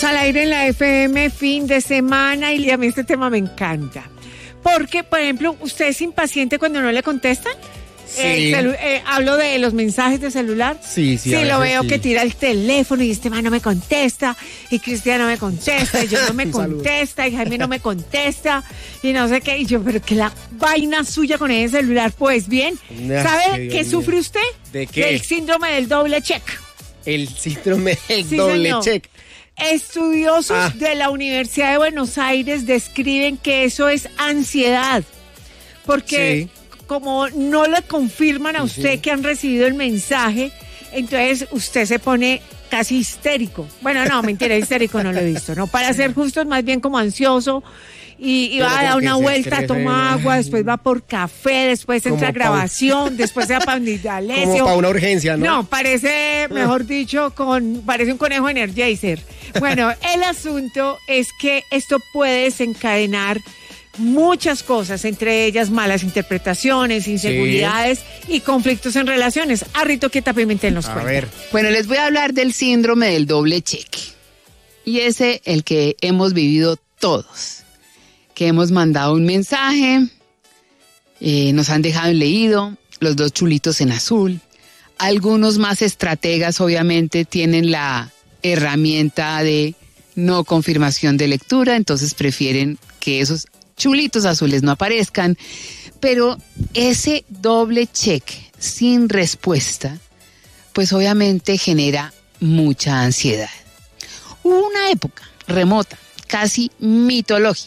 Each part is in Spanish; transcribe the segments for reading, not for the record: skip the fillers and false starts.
Estamos al aire en la FM, fin de semana, y a mí este tema me encanta. Porque, por ejemplo, ¿usted es impaciente cuando no le contestan? Sí. Hablo de los mensajes de celular. Sí. Sí, lo veo que tira el teléfono y este man no me contesta, y Cristian no me contesta, y yo no me contesta, y Jaime no me contesta, y no sé qué. Y yo, pero que la vaina suya con ese celular. Pues bien, ¿sabe qué sufre usted? ¿De qué? Del síndrome del doble check. El síndrome del Sí, doble señor. check. Estudiosos de la Universidad de Buenos Aires describen que eso es ansiedad, porque como no le confirman a usted que han recibido el mensaje, entonces usted se pone casi histérico. Bueno, no, mentira, histérico no lo he visto, ¿no? Para ser justos, más bien como ansioso, y va a dar una vuelta, toma agua, después va por café, después entra a grabación, después se va para Alessio. Como para una urgencia, ¿no? No, parece, mejor dicho, parece un conejo Energizer. Bueno, el asunto es que esto puede desencadenar muchas cosas, entre ellas malas interpretaciones, inseguridades y conflictos en relaciones. Arrito Quieta Pimentel nos cuenta. A ver. Bueno, les voy a hablar del síndrome del doble cheque. Y ese, el que hemos vivido todos. Que hemos mandado un mensaje, nos han dejado en leído, los dos chulitos en azul. Algunos más estrategas, obviamente, tienen la herramienta de no confirmación de lectura, entonces prefieren que esos chulitos azules no aparezcan. Pero ese doble check sin respuesta, pues obviamente genera mucha ansiedad. Hubo una época remota, casi mitológica,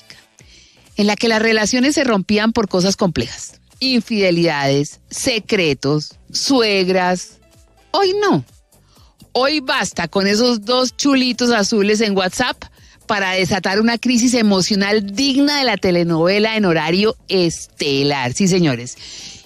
en la que las relaciones se rompían por cosas complejas. Infidelidades, secretos, suegras. Hoy no. Hoy basta con esos dos chulitos azules en WhatsApp para desatar una crisis emocional digna de la telenovela en horario estelar. Sí, señores.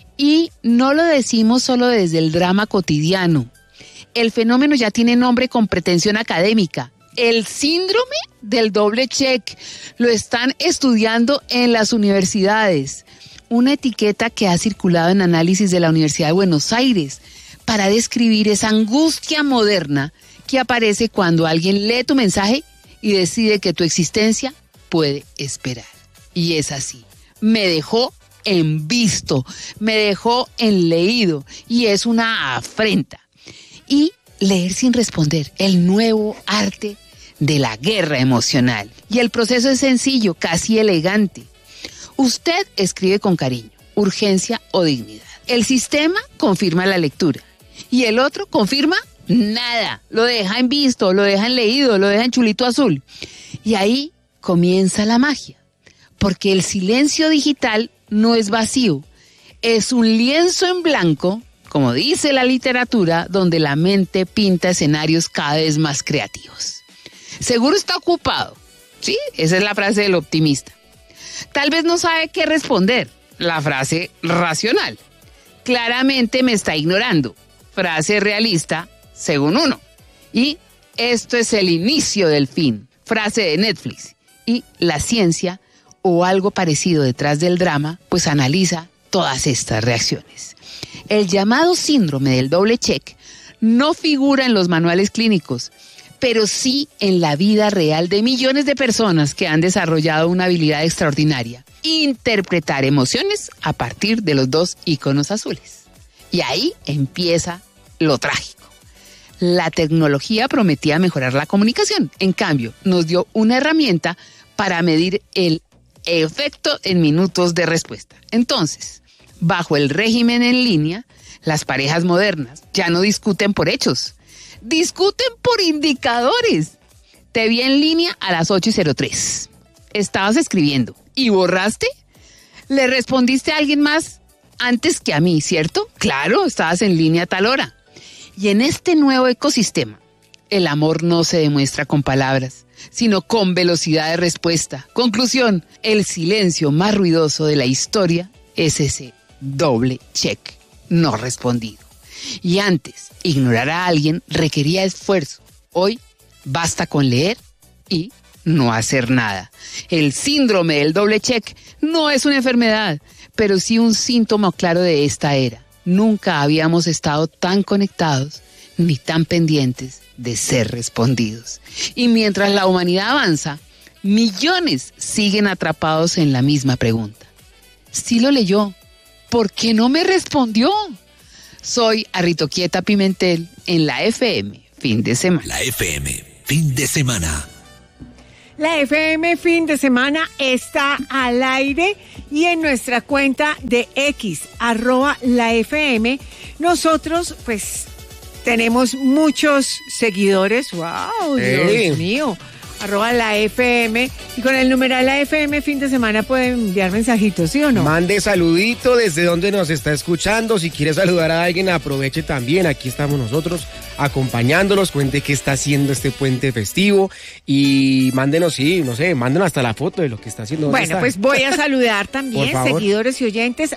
Y no lo decimos solo desde el drama cotidiano. El fenómeno ya tiene nombre con pretensión académica. El síndrome del doble check. Lo están estudiando en las universidades. Una etiqueta que ha circulado en análisis de la Universidad de Buenos Aires para describir esa angustia moderna que aparece cuando alguien lee tu mensaje y decide que tu existencia puede esperar. Y es así. Me dejó en visto, me dejó en leído, y es una afrenta. Y leer sin responder, el nuevo arte de la guerra emocional. Y el proceso es sencillo, casi elegante. Usted escribe con cariño, urgencia o dignidad. El sistema confirma la lectura y el otro confirma nada. Lo deja en visto, lo deja en leído, lo deja en chulito azul. Y ahí comienza la magia, porque el silencio digital no es vacío, es un lienzo en blanco, como dice la literatura, donde la mente pinta escenarios cada vez más creativos. Seguro está ocupado, ¿sí? Esa es la frase del optimista. Tal vez no sabe qué responder, la frase racional. Claramente me está ignorando, frase realista, según uno. Y esto es el inicio del fin, frase de Netflix. Y la ciencia, o algo parecido detrás del drama, pues analiza todas estas reacciones. El llamado síndrome del doble check no figura en los manuales clínicos, pero sí en la vida real de millones de personas que han desarrollado una habilidad extraordinaria: interpretar emociones a partir de los dos iconos azules. Y ahí empieza lo trágico. La tecnología prometía mejorar la comunicación, en cambio, nos dio una herramienta para medir el efecto en minutos de respuesta. Entonces, bajo el régimen en línea, las parejas modernas ya no discuten por hechos, discuten por indicadores. Te vi en línea a las 8:03. Estabas escribiendo y borraste. Le respondiste a alguien más antes que a mí, ¿cierto? Claro, estabas en línea a tal hora. Y en este nuevo ecosistema, el amor no se demuestra con palabras, sino con velocidad de respuesta. Conclusión: el silencio más ruidoso de la historia es ese doble check no respondido. Y antes, ignorar a alguien requería esfuerzo. Hoy, basta con leer y no hacer nada. El síndrome del doble check no es una enfermedad, pero sí un síntoma claro de esta era. Nunca habíamos estado tan conectados ni tan pendientes de ser respondidos. Y mientras la humanidad avanza, millones siguen atrapados en la misma pregunta. Sí lo leyó, ¿por qué no me respondió? Soy Arritoquieta Pimentel en la FM Fin de Semana. La FM Fin de Semana. La FM Fin de Semana está al aire y en nuestra cuenta de X, @LaFM, nosotros pues tenemos muchos seguidores. ¡Wow! Dios mío. @LaFM, y con el numeral LaFM Fin de Semana pueden enviar mensajitos, ¿sí o no? Mande saludito desde donde nos está escuchando. Si quiere saludar a alguien, aproveche también. Aquí estamos nosotros acompañándolos. Cuente qué está haciendo este puente festivo y mándenos, sí, no sé, mándenos hasta la foto de lo que está haciendo. Bueno, pues voy a saludar también seguidores y oyentes.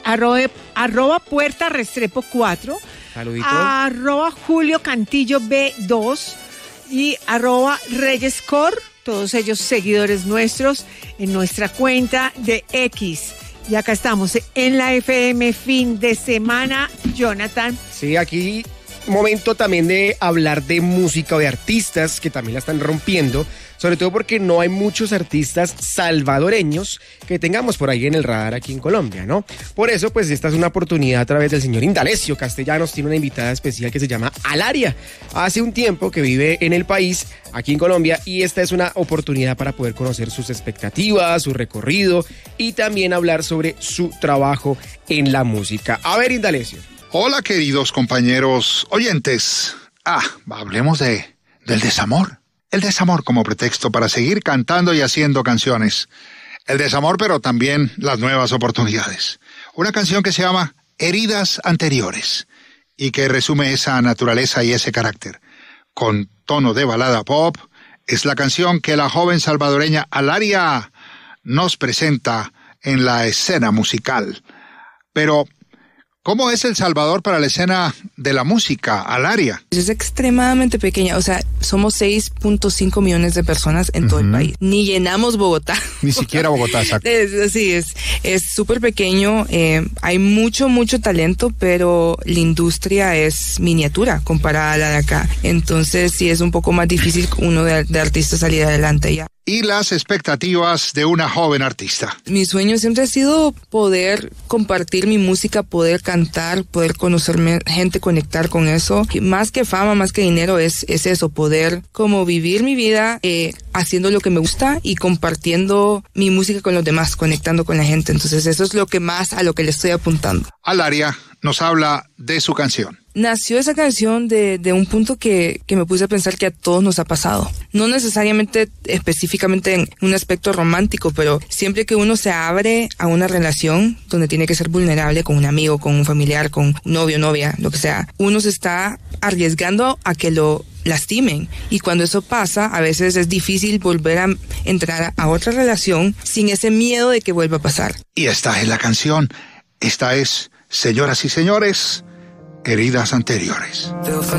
@Puerta Restrepo 4, saludito. @Julio Cantillo B2 y @ReyesCor, todos ellos seguidores nuestros en nuestra cuenta de X. Y acá estamos en la FM Fin de Semana, Jonathan. Sí, aquí momento también de hablar de música o de artistas que también la están rompiendo, sobre todo porque no hay muchos artistas salvadoreños que tengamos por ahí en el radar aquí en Colombia, ¿no? Por eso, pues esta es una oportunidad a través del señor Indalecio Castellanos, tiene una invitada especial que se llama Alaria. Hace un tiempo que vive en el país, aquí en Colombia, y esta es una oportunidad para poder conocer sus expectativas, su recorrido y también hablar sobre su trabajo en la música. A ver, Indalecio. Hola, queridos compañeros oyentes. Hablemos del desamor. El desamor como pretexto para seguir cantando y haciendo canciones. El desamor, pero también las nuevas oportunidades. Una canción que se llama Heridas Anteriores y que resume esa naturaleza y ese carácter. Con tono de balada pop, es la canción que la joven salvadoreña Alaria nos presenta en la escena musical. Pero ¿cómo es El Salvador para la escena de la música, Alaria? Es extremadamente pequeña, o sea, somos 6.5 millones de personas en todo el país. Ni llenamos Bogotá. Ni siquiera Bogotá, exacto. Es súper pequeño, hay mucho talento, pero la industria es miniatura comparada a la de acá. Entonces sí es un poco más difícil uno de artista salir adelante ya. Y las expectativas de una joven artista. Mi sueño siempre ha sido poder compartir mi música, poder cantar, poder conocerme gente, conectar con eso. Y más que fama, más que dinero, es eso, poder como vivir mi vida haciendo lo que me gusta y compartiendo mi música con los demás, conectando con la gente. Entonces eso es a lo que le estoy apuntando. Alaria nos habla de su canción. Nació esa canción de un punto que me puse a pensar que a todos nos ha pasado. No necesariamente específicamente en un aspecto romántico, pero siempre que uno se abre a una relación donde tiene que ser vulnerable con un amigo, con un familiar, con un novio, novia, lo que sea, uno se está arriesgando a que lo lastimen. Y cuando eso pasa, a veces es difícil volver a entrar a otra relación sin ese miedo de que vuelva a pasar. Y esta es la canción. Esta es, señoras y señores, Heridas Anteriores. Feel for